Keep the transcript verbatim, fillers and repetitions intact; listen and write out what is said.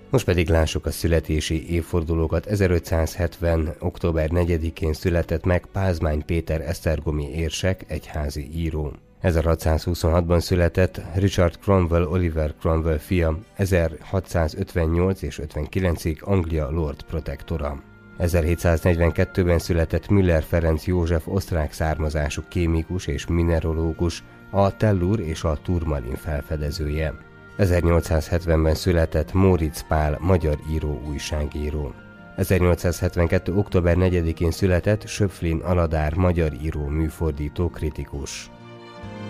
Most pedig lássuk a születési évfordulókat. ezerötszázhetven. október negyedikén született meg Pázmány Péter esztergomi érsek, egyházi író. ezerhatszázhuszonhatban született Richard Cromwell Oliver Cromwell fia, ezerhatszázötvennyolc és ötvenkilencig Anglia Lord Protektora. ezerhétszáznegyvenkettőben született Müller Ferenc József osztrák származású kémikus és mineralógus, a tellur és a turmalin felfedezője. ezernyolcszázhetvenben született Móricz Pál magyar író, újságíró. ezernyolcszázhetvenkettő. október negyedikén született Schöpflin Aladár magyar író, műfordító, kritikus.